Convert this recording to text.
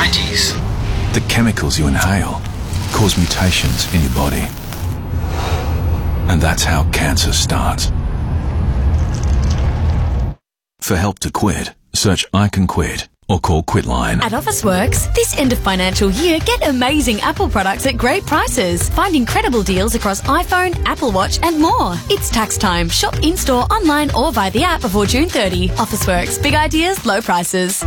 90s. The chemicals you inhale cause mutations in your body. And that's how cancer starts. For help to quit, search I Can Quit or call Quitline. At Officeworks, this end of financial year, get amazing Apple products at great prices. Find incredible deals across iPhone, Apple Watch and more. It's tax time. Shop in-store, online or via the app before June 30. Officeworks. Big ideas, low prices.